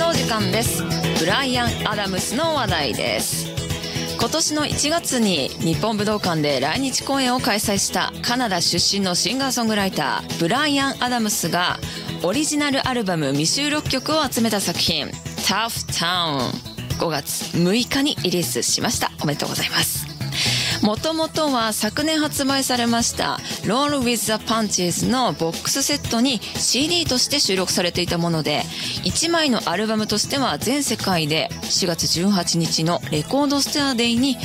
のお時間です。ブライアン・アダムスの話題です。今年の1月に日本武道館で来日公演を開催したカナダ出身のシンガーソングライターブライアン・アダムスがオリジナルアルバム未収録曲を集めた作品 Tough Town 5月6日にリリースしました。おめでとうございます。もともとは昨年発売されましたRoll with the Punches のボックスセットに CD として収録されていたもので、1枚のアルバムとしては全世界で4月18日のレコードストアデイに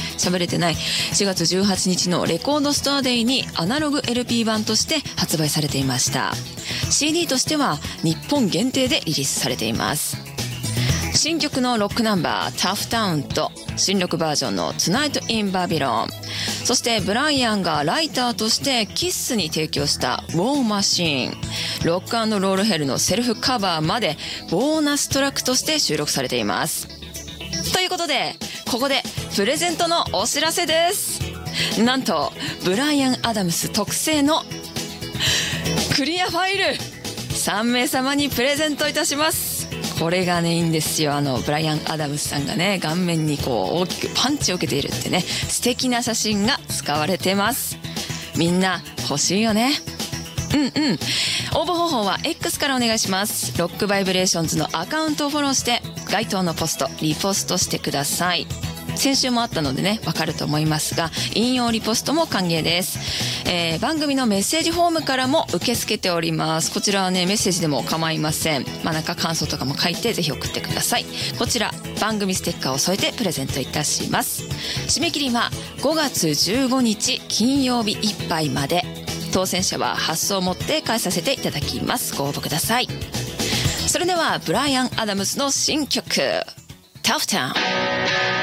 4月18日のレコードストアデイにアナログ LP 版として発売されていました。 CD としては日本限定でリリースされています。新曲のロックナンバー Tough Town と新録バージョンの Tonight in Babylon、 そしてブライアンがライターとしてキッスに提供したWar Machine、 ロック&ロールヘルのセルフカバーまでボーナストラックとして収録されています。ということでここでプレゼントのお知らせです。なんとブライアン・アダムス特製のクリアファイル3名様にプレゼントいたします。これがねいいんですよ。ブライアン・アダムスさんがね顔面に大きくパンチを受けているってね素敵な写真が使われてます。みんな欲しいよね。応募方法は X からお願いします。ロックバイブレーションズのアカウントをフォローして該当のポストリポストしてください。先週もあったのでねわかると思いますが引用リポストも歓迎です。番組のメッセージフォームからも受け付けております。こちらはねメッセージでも構いません。なんか感想とかも書いてぜひ送ってください。こちら番組ステッカーを添えてプレゼントいたします。締め切りは5月15日金曜日いっぱいまで。当選者は発送をもって返させていただきます。ご応募ください。それではブライアン・アダムスの新曲 Tough Town